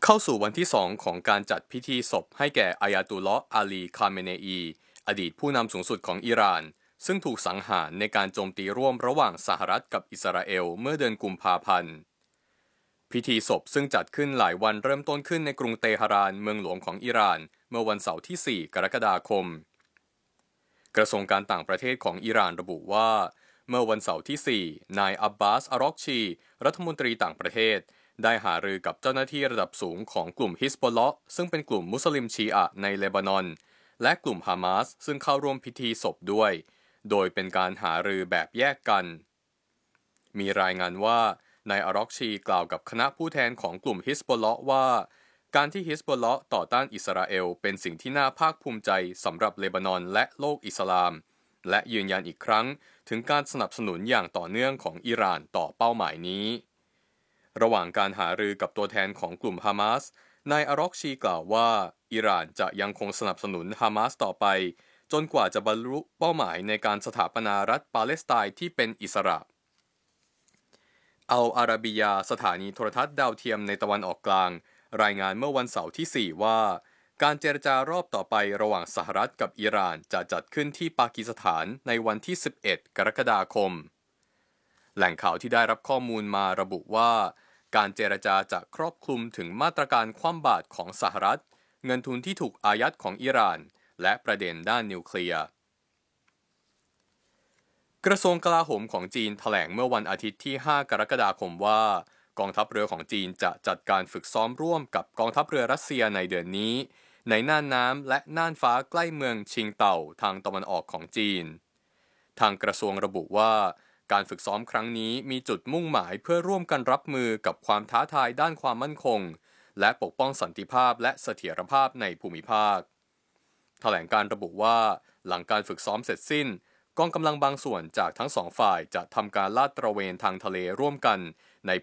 เข้าสู่วันที่2ของการจัดพิธีศพให้แก่อายาตุลลอฮ์อาลีคาเมเนอีอดีตผู้นำสูงสุดของอิหร่านซึ่งถูกสังหารในการโจมตีร่วมระหว่างสหรัฐกับอิสราเอลเมื่อเดือนกุมภาพันธ์พิธีศพซึ่งจัดขึ้นหลายวันเริ่มต้นขึ้นในกรุงเตหะรานเมืองหลวงของอิหร่านเมื่อวันเสาร์ที่4กรกฎาคมกระทรวงการต่างประเทศของอิหร่านระบุว่าเมื่อวันเสาร์ที่4นายอับบาสอารอกชีรัฐมนตรีต่างประเทศได้หารือกับเจ้าหน้าที่ระดับสูงของกลุ่มฮิสบอลเลาะห์ซึ่งเป็นกลุ่มมุสลิมชีอะห์ในเลบานอนและกลุ่มฮามาสซึ่งเข้าร่วมพิธีศพด้วยโดยเป็นการหารือแบบแยกกันมีรายงานว่านายอารอกชีกล่าวกับคณะผู้แทนของกลุ่มฮิสบอลเลาะห์ว่าการที่ฮิสบอลเลาะห์ต่อต้านอิสราเอลเป็นสิ่งที่น่าภาคภูมิใจสำหรับเลบานอนและโลกอิสลามและยืนยันอีกครั้งถึงการสนับสนุนอย่างต่อเนื่องของอิหร่านต่อเป้าหมายนี้ระหว่างการหารือกับตัวแทนของกลุ่มฮามาสนายอารอกชีกล่าวว่าอิหร่านจะยังคงสนับสนุนฮามาสต่อไปจนกว่าจะบรรลุเป้าหมายในการสถาปนารัฐปาเลสไตน์ที่เป็นอิสระอัลอาราบียาสถานีโทรทัศน์ดาวเทียมในตะวันออกกลางรายงานเมื่อวันเสาร์ที่4ว่าการเจรจารอบต่อไประหว่างสหรัฐกับอิหร่านจะจัดขึ้นที่ปากีสถานในวันที่11กรกฎาคมแหล่งข่าวที่ได้รับข้อมูลมาระบุว่าการเจรจาจะครอบคลุมถึงมาตรการคว่ำบาตรของสหรัฐเงินทุนที่ถูกอายัดของอิหร่านและประเด็นด้านนิวเคลียร์กระทรวงกลาโหมของจีนแถลงเมื่อวันอาทิตย์ที่5กรกฎาคมว่ากองทัพเรือของจีนจะจัดการฝึกซ้อมร่วมกับกองทัพเรือรัสเซียในเดือนนี้ในน่านน้ำและน่านฟ้าใกล้เมืองชิงเต่าทางตะวันออกของจีนทางกระทรวงระบุว่าการฝึกซ้อมครั้งนี้มีจุดมุ่งหมายเพื่อร่วมกันรับมือกับความท้าทายด้านความมั่นคงและปกป้องสันติภาพและเสถียรภาพในภูมิภาคแถลงการระบุว่าหลังการฝึกซ้อมเสร็จสิ้นกองกำลังบางส่วนจากทั้งสองฝ่ายจะทำการลาดตระเวนทางทะเลร่วมกันใน